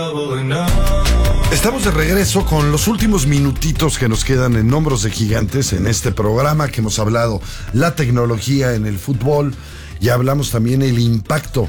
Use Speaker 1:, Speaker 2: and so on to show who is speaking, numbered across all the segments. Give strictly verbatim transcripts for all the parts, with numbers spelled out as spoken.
Speaker 1: Estamos de regreso con los últimos minutitos que nos quedan en Hombros de Gigantes, en este programa que hemos hablado la tecnología en el fútbol. Ya hablamos también el impacto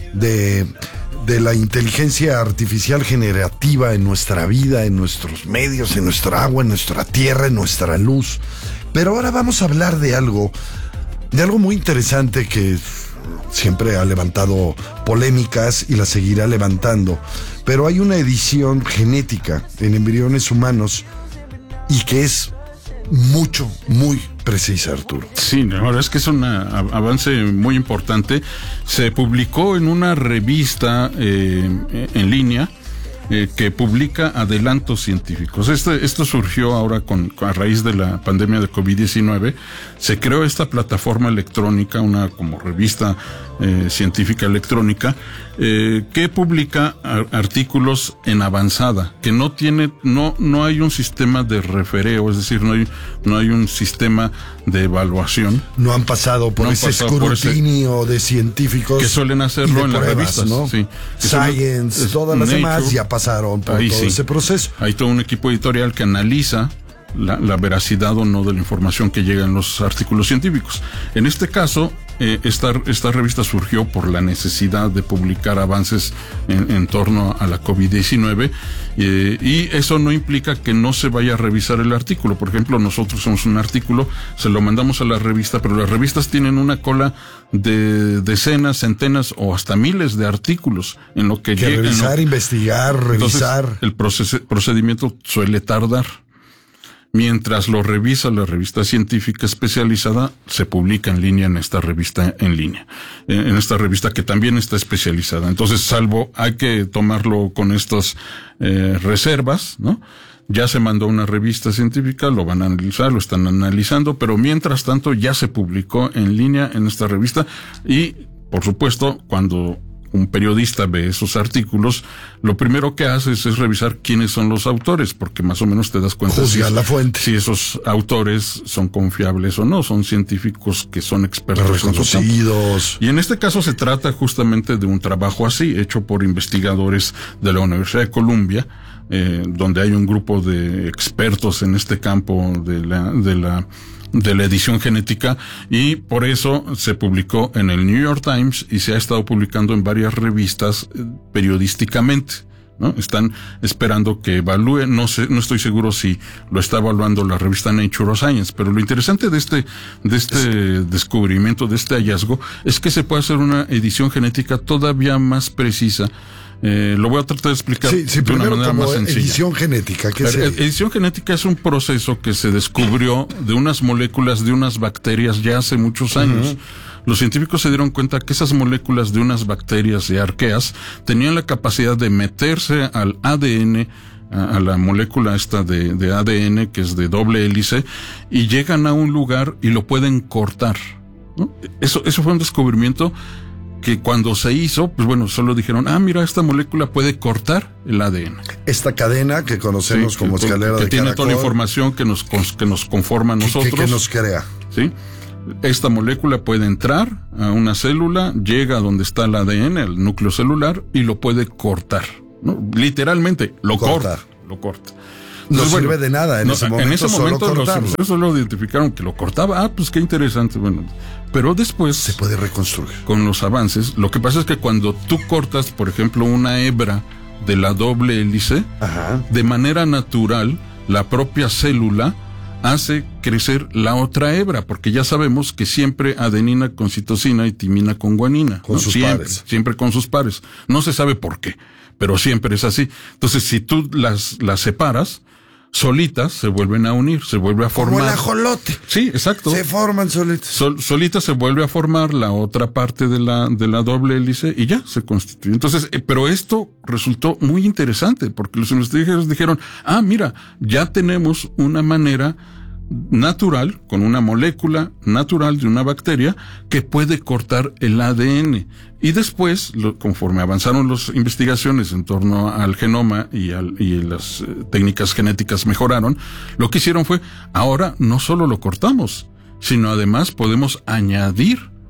Speaker 1: de, de la inteligencia artificial generativa en nuestra vida, en nuestros medios, en nuestra agua, en nuestra tierra, en nuestra luz. Pero ahora vamos a hablar de algo, de algo muy interesante que siempre ha levantado polémicas y la seguirá levantando. Pero hay una edición genética en embriones humanos y que es mucho, muy precisa, Arturo.
Speaker 2: Sí, la verdad es que es un avance muy importante. Se publicó en una revista eh, en línea eh, que publica adelantos científicos. Este, esto surgió ahora con, a raíz de la pandemia de covid diecinueve. Se creó esta plataforma electrónica, una como revista eh, científica electrónica, eh, que publica ar- artículos en avanzada, que no tiene, no, no hay un sistema de refereo, es decir, no hay, no hay un sistema de evaluación.
Speaker 1: No han pasado por
Speaker 2: no
Speaker 1: ese
Speaker 2: pasado
Speaker 1: escrutinio por ese, de científicos
Speaker 2: que suelen hacerlo
Speaker 1: de
Speaker 2: en
Speaker 1: pruebas,
Speaker 2: las revistas,
Speaker 1: ¿no?
Speaker 2: Sí.
Speaker 1: Science,
Speaker 2: es,
Speaker 1: todas las
Speaker 2: Nature,
Speaker 1: demás ya pasaron por todo
Speaker 2: sí.
Speaker 1: ese proceso.
Speaker 2: Hay todo un equipo editorial que analiza la, la veracidad o no de la información que llega en los artículos científicos. En este caso, eh, esta, esta revista surgió por la necesidad de publicar avances en, en torno a la covid diecinueve, eh, y eso no implica que no se vaya a revisar el artículo. Por ejemplo, nosotros somos un artículo, se lo mandamos a la revista, pero las revistas tienen una cola de decenas, centenas o hasta miles de artículos en lo que,
Speaker 1: que
Speaker 2: llega,
Speaker 1: revisar,
Speaker 2: ¿no?
Speaker 1: investigar, revisar.
Speaker 2: Entonces, el proces- procedimiento suele tardar. Mientras lo revisa la revista científica especializada, se publica en línea en esta revista en línea, en esta revista que también está especializada. Entonces, salvo hay que tomarlo con estas eh, reservas, ¿no? Ya se mandó una revista científica, lo van a analizar, lo están analizando, pero mientras tanto ya se publicó en línea en esta revista y, por supuesto, cuando un periodista ve esos artículos, lo primero que haces es revisar quiénes son los autores, porque más o menos te das cuenta
Speaker 1: Juzgar
Speaker 2: si,
Speaker 1: la fuente.
Speaker 2: si esos autores son confiables o no, son científicos que son expertos
Speaker 1: reconocidos.
Speaker 2: Y en este caso se trata justamente de un trabajo así, hecho por investigadores de la Universidad de Columbia, eh, donde hay un grupo de expertos en este campo de la, de la de la edición genética, y por eso se publicó en el New York Times y se ha estado publicando en varias revistas eh, periodísticamente, ¿no? Están esperando que evalúe, no sé, no estoy seguro si lo está evaluando la revista Nature o Science, pero lo interesante de este, de este descubrimiento, de este hallazgo, es que se puede hacer una edición genética todavía más precisa. Eh, lo voy a tratar de explicar
Speaker 1: sí, sí,
Speaker 2: de una manera más sencilla.
Speaker 1: Edición genética, ¿qué es?
Speaker 2: Edición genética es un proceso que se descubrió de unas moléculas de unas bacterias ya hace muchos años. Uh-huh. Los científicos se dieron cuenta que esas moléculas de unas bacterias de arqueas tenían la capacidad de meterse al A D N, a, a la molécula esta de, de A D N, que es de doble hélice, y llegan a un lugar y lo pueden cortar, ¿no? Eso, eso fue un descubrimiento que cuando se hizo, pues bueno, solo dijeron, ah, mira, esta molécula puede cortar el A D N.
Speaker 1: Esta cadena que conocemos sí, como escalera
Speaker 2: que
Speaker 1: de
Speaker 2: tiene
Speaker 1: caracol,
Speaker 2: toda la información que nos, que nos conforma a nosotros.
Speaker 1: Que, que nos crea.
Speaker 2: Sí. Esta molécula puede entrar a una célula, llega a donde está el A D N, el núcleo celular, y lo puede cortar, ¿no? Literalmente, lo corta. corta lo corta.
Speaker 1: No Entonces, sirve bueno, de nada en no, ese momento.
Speaker 2: En ese momento
Speaker 1: solo
Speaker 2: los los solo identificaron que lo cortaba. Ah, pues qué interesante. Bueno, pero después
Speaker 1: se puede reconstruir.
Speaker 2: Con los avances, lo que pasa es que cuando tú cortas, por ejemplo, una hebra de la doble hélice, Ajá. de manera natural, la propia célula hace crecer la otra hebra, porque ya sabemos que siempre adenina con citosina y timina con guanina.
Speaker 1: Con
Speaker 2: ¿no?
Speaker 1: sus
Speaker 2: siempre,
Speaker 1: pares.
Speaker 2: Siempre con sus pares. No se sabe por qué, pero siempre es así. Entonces, si tú las, las separas, solitas se vuelven a unir, se vuelve a formar.
Speaker 1: Como el ajolote.
Speaker 2: Sí, exacto.
Speaker 1: Se forman solitas.
Speaker 2: Sol, solitas se vuelve a formar la otra parte de la, de la doble hélice y ya se constituye. Entonces, eh, pero esto resultó muy interesante porque los investigadores dijeron, ah, mira, ya tenemos una manera natural, con una molécula natural de una bacteria que puede cortar el A D N. Y después, lo, conforme avanzaron las investigaciones en torno al genoma y, al, y las eh, técnicas genéticas mejoraron, lo que hicieron fue, ahora no solo lo cortamos, sino además podemos añadir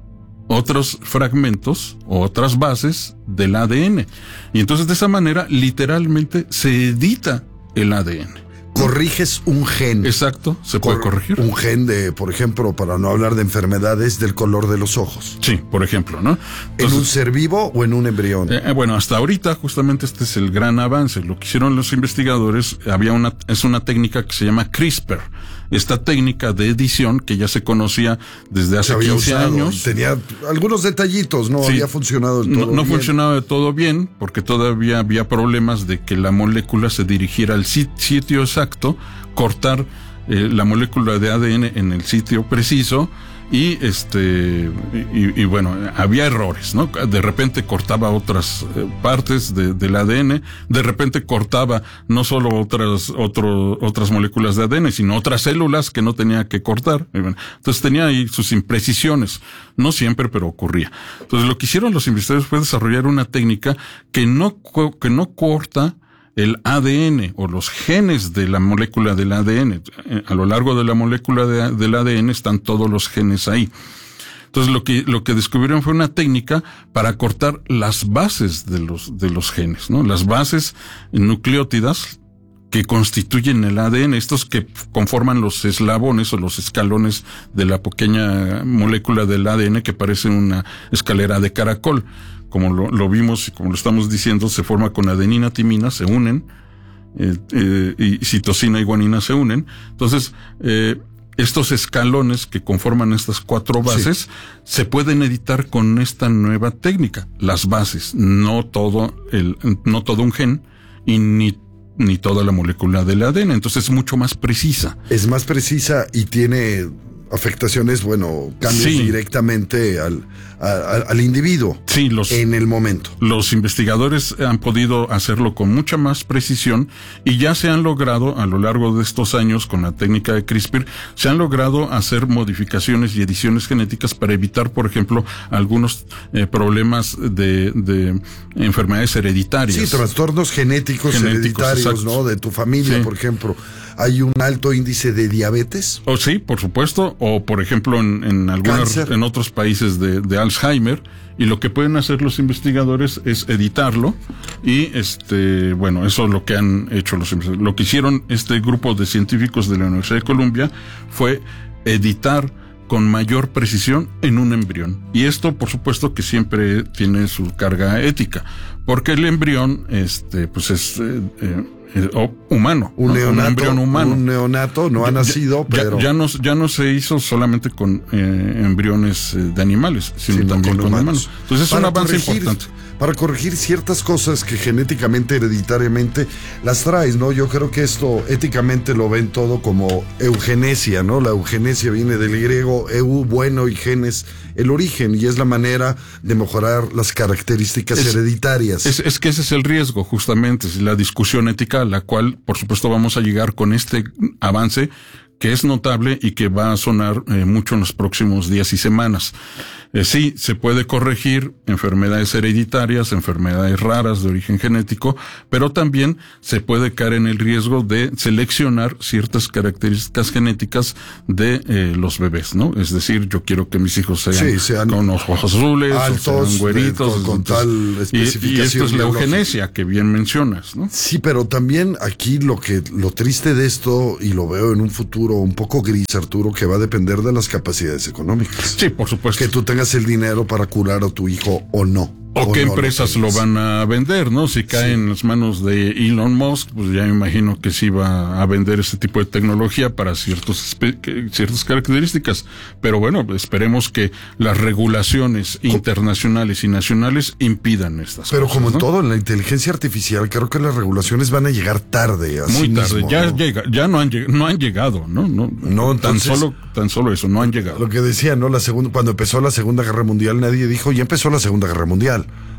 Speaker 2: otros fragmentos o otras bases del A D N. Y entonces de esa manera literalmente se edita el A D N.
Speaker 1: Corriges un gen.
Speaker 2: Exacto, se puede
Speaker 1: Cor-
Speaker 2: corregir.
Speaker 1: Un gen de, por ejemplo, para no hablar de enfermedades, del color de los ojos.
Speaker 2: Sí, por ejemplo, ¿no?
Speaker 1: ¿En
Speaker 2: Entonces,
Speaker 1: un ser vivo o en un embrión?
Speaker 2: Eh, bueno, hasta ahorita justamente este es el gran avance. Lo que hicieron los investigadores, había una, es una técnica que se llama CRISPR. Esta técnica de edición que ya se conocía desde hace
Speaker 1: Se había
Speaker 2: quince
Speaker 1: usado,
Speaker 2: años.
Speaker 1: tenía algunos detallitos, no
Speaker 2: Sí.
Speaker 1: había funcionado del
Speaker 2: No,
Speaker 1: todo
Speaker 2: no
Speaker 1: bien.
Speaker 2: funcionaba de todo bien porque todavía había problemas de que la molécula se dirigiera al sit- sitio exacto, cortar eh, la molécula de A D N en el sitio preciso y este y, y bueno, había errores, ¿no? De repente cortaba otras eh, partes de, del A D N, de repente cortaba no solo otras otro, otras moléculas de A D N, sino otras células que no tenía que cortar. Y bueno, entonces tenía ahí sus imprecisiones, no siempre, pero ocurría. Entonces lo que hicieron los investigadores fue desarrollar una técnica que no co- que no corta el A D N o los genes de la molécula del A D N. A lo largo de la molécula de, del A D N están todos los genes ahí. Entonces lo que, lo que descubrieron fue una técnica para cortar las bases de los, de los genes, ¿no? Las bases nucleótidas que constituyen el A D N, estos que conforman los eslabones o los escalones de la pequeña molécula del A D N que parece una escalera de caracol. Como lo, lo vimos y como lo estamos diciendo, se forma con adenina, timina, se unen, eh, eh, y citosina y guanina se unen. Entonces, eh, estos escalones que conforman estas cuatro bases sí. se pueden editar con esta nueva técnica. Las bases, no todo el, no todo un gen y ni ni toda la molécula del A D N. Entonces es mucho más precisa.
Speaker 1: Es más precisa y tiene afectaciones, bueno, cambios sí. directamente al, al, al individuo
Speaker 2: sí, los,
Speaker 1: en el momento.
Speaker 2: Los investigadores han podido hacerlo con mucha más precisión y ya se han logrado, a lo largo de estos años, con la técnica de CRISPR, se han logrado hacer modificaciones y ediciones genéticas para evitar, por ejemplo, algunos eh, problemas de, de enfermedades hereditarias.
Speaker 1: Sí, trastornos genéticos, genéticos hereditarios, exacto. ¿no? De tu familia, sí. por ejemplo. ¿Hay un alto índice de diabetes?
Speaker 2: Oh, sí, por supuesto. O, por ejemplo, en, en algunos, en otros países de, de Alzheimer. Y lo que pueden hacer los investigadores es editarlo. Y, este, bueno, eso es lo que han hecho los investigadores. Lo que hicieron este grupo de científicos de la Universidad de Columbia fue editar con mayor precisión en un embrión. Y esto, por supuesto, que siempre tiene su carga ética. Porque el embrión, este, pues es, eh, eh, Oh, humano,
Speaker 1: un,
Speaker 2: ¿no?
Speaker 1: neonato,
Speaker 2: un embrión humano.
Speaker 1: Un neonato no ha nacido,
Speaker 2: ya,
Speaker 1: pero...
Speaker 2: Ya, ya, no, ya no se hizo solamente con eh, embriones eh, de animales, sino, sino también con, con humanos. Entonces es para un avance corregir, importante.
Speaker 1: Para corregir ciertas cosas que genéticamente, hereditariamente, las traes, ¿no? Yo creo que esto éticamente lo ven todo como eugenesia, ¿no? La eugenesia viene del griego eu, bueno, y genes, el origen, y es la manera de mejorar las características es, hereditarias.
Speaker 2: Es, es que ese es el riesgo, justamente, es la discusión ética, la cual, por supuesto, vamos a llegar con este avance que es notable y que va a sonar eh, mucho en los próximos días y semanas. Eh, sí, se puede corregir enfermedades hereditarias, enfermedades raras de origen genético, pero también se puede caer en el riesgo de seleccionar ciertas características genéticas de eh, los bebés, ¿no? Es decir, yo quiero que mis hijos sean, sí, sean con los ojos azules,
Speaker 1: altos,
Speaker 2: o sean güeritos,
Speaker 1: de, con, con tal especificación.
Speaker 2: Y, y esto es la eugenesia que bien mencionas, ¿no?
Speaker 1: Sí, pero también aquí lo que lo triste de esto, y lo veo en un futuro un poco gris, Arturo, que va a depender de las capacidades económicas.
Speaker 2: Sí, por supuesto.
Speaker 1: Que tú tengas el dinero para curar a tu hijo o no.
Speaker 2: O, o qué no empresas lo, lo van a vender, ¿no? Si cae sí. en las manos de Elon Musk, pues ya me imagino que sí va a vender ese tipo de tecnología para ciertos ciertas características. Pero bueno, esperemos que las regulaciones ¿Cómo? internacionales y nacionales impidan estas
Speaker 1: Pero
Speaker 2: cosas. Pero
Speaker 1: como en
Speaker 2: ¿no?
Speaker 1: todo, en la inteligencia artificial, creo que las regulaciones van a llegar tarde. Así
Speaker 2: Muy tarde,
Speaker 1: mismo,
Speaker 2: ya
Speaker 1: ¿no?
Speaker 2: llega, ya no han, no han llegado, ¿no? No,
Speaker 1: no
Speaker 2: tan
Speaker 1: entonces,
Speaker 2: solo, tan solo eso, no han llegado.
Speaker 1: Lo que decía, ¿no? La segunda, cuando empezó la Segunda Guerra Mundial, nadie dijo, ya empezó la Segunda Guerra Mundial.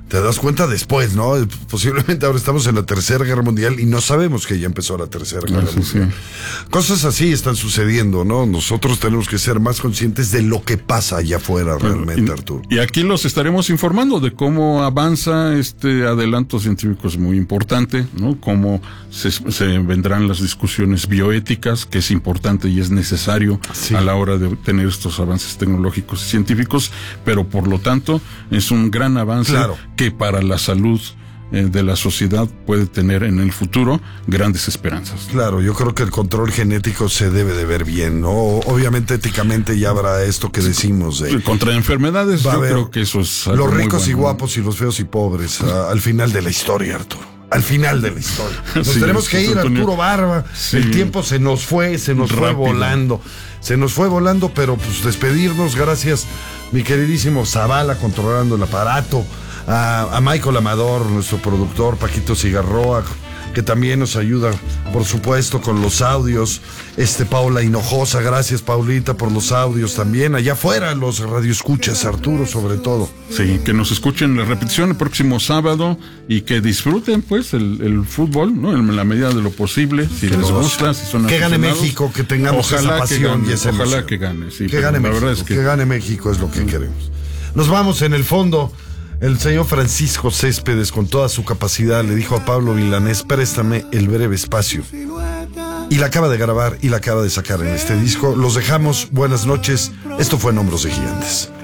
Speaker 1: te das cuenta después, ¿no? Posiblemente ahora estamos en la Tercera Guerra Mundial y no sabemos que ya empezó la Tercera Guerra
Speaker 2: Eso
Speaker 1: Mundial.
Speaker 2: sí.
Speaker 1: Cosas así están sucediendo, ¿no? Nosotros tenemos que ser más conscientes de lo que pasa allá afuera realmente,
Speaker 2: y,
Speaker 1: Arturo.
Speaker 2: Y aquí los estaremos informando de cómo avanza este adelanto científico, es muy importante, ¿no? Cómo se, se vendrán las discusiones bioéticas, que es importante y es necesario sí. a la hora de tener estos avances tecnológicos y científicos, pero por lo tanto es un gran avance claro. que para la salud eh, de la sociedad puede tener en el futuro grandes esperanzas.
Speaker 1: Claro, yo creo que el control genético se debe de ver bien, ¿no? Obviamente éticamente ya habrá esto que decimos de...
Speaker 2: Contra enfermedades, yo creo que eso es algo
Speaker 1: los ricos
Speaker 2: muy bueno,
Speaker 1: y guapos, ¿no? Y los feos y pobres, a, al final de la historia, Arturo. Al final de la historia. Nos sí, tenemos que ir, Arturo Barba. Sí. El tiempo se nos fue, se nos Rápido. fue volando. Se nos fue volando, pero pues despedirnos. Gracias, mi queridísimo Zavala, controlando el aparato. A, a Michael Amador, nuestro productor, Paquito Cigarroa, que también nos ayuda, por supuesto, con los audios. Este, Paula Hinojosa, gracias, Paulita, por los audios también. Allá afuera, los radioescuchas, Arturo, sobre todo.
Speaker 2: Sí, que nos escuchen la repetición el próximo sábado y que disfruten, pues, el, el fútbol, ¿no? En la medida de lo posible, si les gusta, si son
Speaker 1: que gane México, que tengamos
Speaker 2: ojalá
Speaker 1: esa pasión
Speaker 2: gane,
Speaker 1: y esa
Speaker 2: Ojalá
Speaker 1: emoción.
Speaker 2: que gane, sí.
Speaker 1: Que gane
Speaker 2: la
Speaker 1: México,
Speaker 2: verdad es que...
Speaker 1: que gane México es lo que sí. queremos. Nos vamos en el fondo. El señor Francisco Céspedes, con toda su capacidad, le dijo a Pablo Milanés: préstame el breve espacio. Y la acaba de grabar y la acaba de sacar en este disco. Los dejamos, buenas noches. Esto fue En Hombros de Gigantes.